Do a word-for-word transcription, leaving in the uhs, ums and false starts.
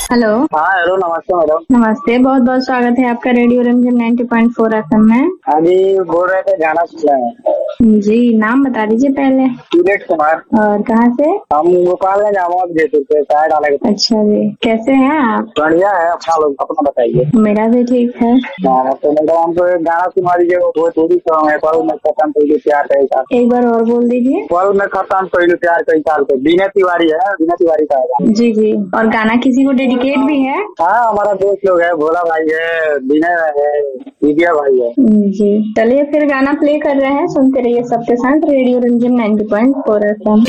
Hello. हाँ hello, नमस्ते madam. नमस्ते, बहुत बहुत स्वागत है आपका radio Ranjan ninety point four FM में। हाँ जी, बोल रहे थे गाना सुनना है। जी, नाम बता दीजिए पहले। सूरज कुमार। और कहाँ से? हम गोपालगंज आवाज जयपुर से चाय डाले। अच्छा जी, कैसे हैं आप? बढ़िया है, अपना लोग अपना बताइए। मेरा भी ठीक है। हाँ, तो मैडम हमको एक गाना सुना दीजिए, वो बहुत थोड़ी सॉन्ग है। पल में खत्म पहले प्यार कई साल। एक बार और बोल दीजिए। पल में खत्म पहले प्यार कई साल पे, बीना तिवारी है, बीना तिवारी का है। जी जी, और गाना किसी को डेडिकेट भी है? हाँ, हमारा दोस्त लोग है, भोला भाई है, विनय है, विजया भाई है। जी, चलिए फिर गाना प्ले कर रहे हैं, सुनते रहिए सबके साथ radio Ranjan ninety point four FM.